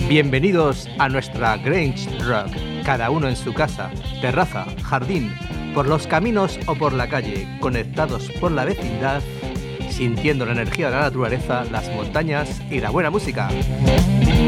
Bienvenidos a nuestra Grange Rock, cada uno en su casa, terraza, jardín, por los caminos o por la calle, conectados por la vecindad, sintiendo la energía de la naturaleza, las montañas y la buena música.